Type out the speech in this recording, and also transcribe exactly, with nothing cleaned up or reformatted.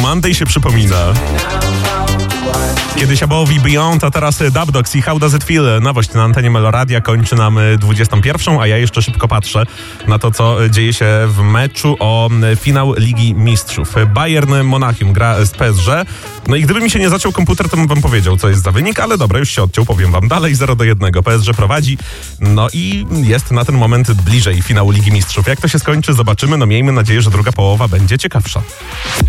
Monday się przypomina. Kiedyś Above i Beyond, a teraz Dub Dogs i How Does It Feel. Nowość na antenie Meloradia kończy nam dwudziestą pierwszą, a ja jeszcze szybko patrzę na to, co dzieje się w meczu o finał Ligi Mistrzów. Bayern Monachium gra z P S G. No i gdyby mi się nie zaciął komputer, to bym wam powiedział, co jest za wynik, ale dobra, już się odciął, powiem wam dalej. zero do jednego. P S G prowadzi, no i jest na ten moment bliżej finału Ligi Mistrzów. Jak to się skończy, zobaczymy. No miejmy nadzieję, że druga połowa będzie ciekawsza.